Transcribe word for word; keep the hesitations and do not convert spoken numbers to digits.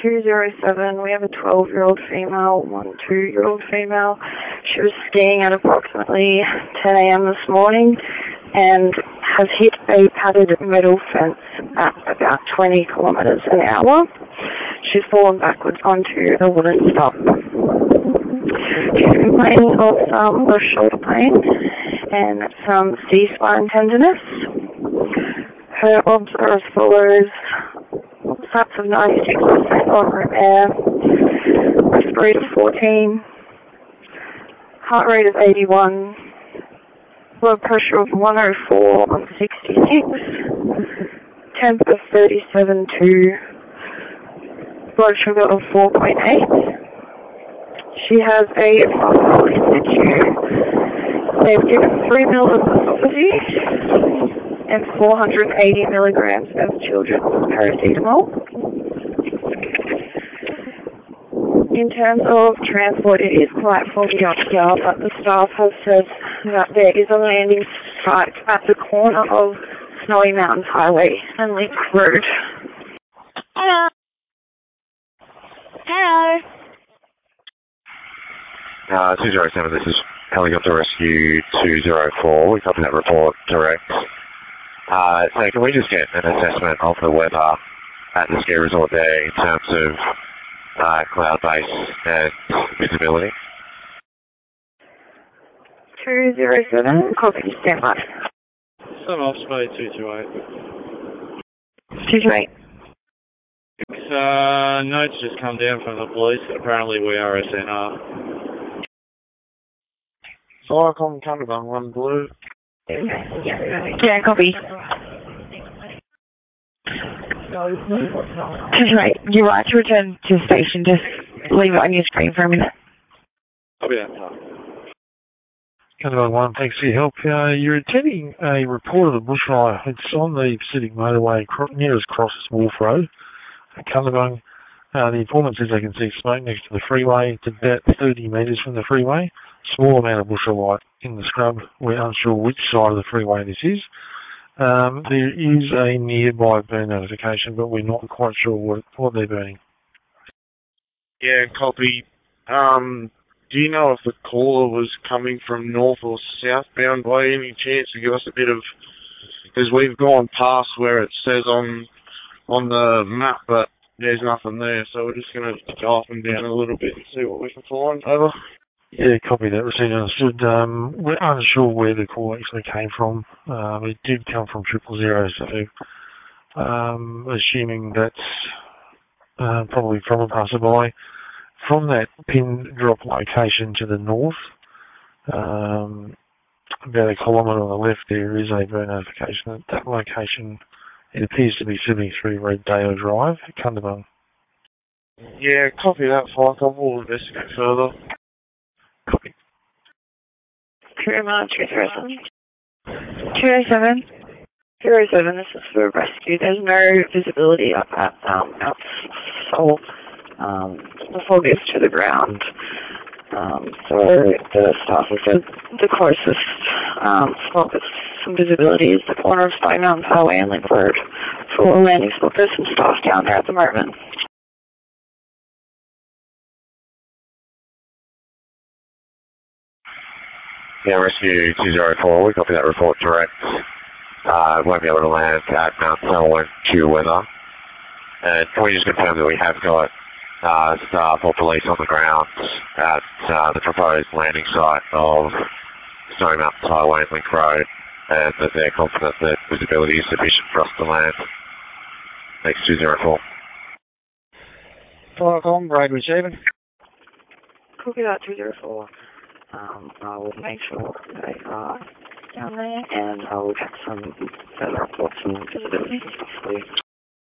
two zero seven, we have a twelve-year-old female, one two-year-old female. She was skiing at approximately ten a.m. this morning and has hit a padded metal fence at about twenty kilometres an hour. She's fallen backwards onto a wooden stop. She's complaining of some lower shoulder pain and some C-spine tenderness. Her obs are as follows: S A Ps of ninety-six percent on room air, respirator fourteen, heart rate of eighty-one, blood pressure of one oh four on sixty-six, temp of thirty-seven point two, blood sugar of four point eight. She has a hospital in situ. They've given three mil of Sofosy and four hundred eighty milligrams of children's paracetamol. In terms of transport, it is quite foggy up here, but the staff have said that there is a landing site at the corner of Snowy Mountains Highway and Link Road. Hello. Hello. Uh, two zero seven, this is Helicopter Rescue two zero four. We copy that report direct. Uh, so can we just get an assessment of the weather at the ski resort there in terms of uh, cloud base and visibility? two zero seven, copy, stand by. Sun off speed two two eight. two two eight. Uh, notes just come down from the police. Apparently we are S N R. Firecom Cumberbund, one blue. Yeah, copy. Just right. You're right to return to the station. Just leave it on your screen for a minute. I'll be out. Cumberbund one, thanks for your help. Uh, you're attending a report of the bushfire. It's on the Pacific Motorway, nearest Crosses Wharf Road. Cumberbund, uh, the informant says they can see smoke next to the freeway. It's about thirty metres from the freeway. Small amount of bushel light in the scrub. We're unsure which side of the freeway this is. Um, there is a nearby burn notification, but we're not quite sure what, what they're burning. Yeah, copy. Um, do you know if the caller was coming from north or southbound by any chance to give us a bit of... Because we've gone past where it says on on the map, but there's nothing there, so we're just going to go up and down a little bit and see what we can find. Over. Yeah, copy that. Received and understood. Um, we're unsure where the call actually came from. Um, it did come from triple zero, so um, assuming that's uh, probably from a passerby. From that pin drop location to the north, um, about a kilometre on the left, there is a burn notification. At that location, it appears to be seventy-three Red Dale Drive, Cumberbund. Yeah, copy that, Fike. I will investigate further. Copy. two zero seven. two oh seven. zero seven, this is for rescue. There's no visibility up at um, Mount Sol. Um, the fog is to the ground. Um, so the staff has said the closest um, spot with some visibility is the corner of Snowy Mountains Highway and Link Road. For a landing spot, there's some staff down there at the moment. Yeah, Rescue two zero four, we copy that report direct. Uh, won't be able to land at Mount Selwyn due weather. And can we just confirm that we have got uh, staff or police on the ground at uh, the proposed landing site of Snowy Mountains Highway and Link Road, and that they're confident that visibility is sufficient for us to land? Thanks, two zero four. Firecom, Brad receiving. Copy that, two zero four. Um, I will make sure they are down there, and I will get some further reports and visibility for you.